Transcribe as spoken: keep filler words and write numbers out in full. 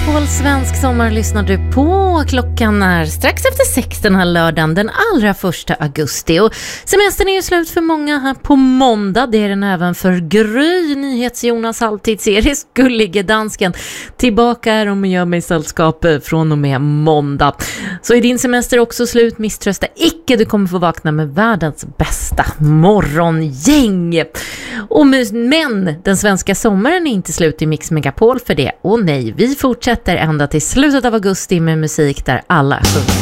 Megapol svensk sommar lyssnar du på. Klockan är strax efter sex den här lördagen, den allra första augusti. Och semestern är ju slut för många här på måndag. Det är den även för Gry, NyhetsJonas halvtidsserie Gullige dansken. Tillbaka är de och gör mig sällskap från och med måndag. Så är din semester också slut, misströsta icke. Du kommer få vakna med världens bästa morgongäng. Och men den svenska sommaren är inte slut i Mix Megapol för det. Och nej, vi fortsätter ända till slutet av augusti med musik där alla sjunger.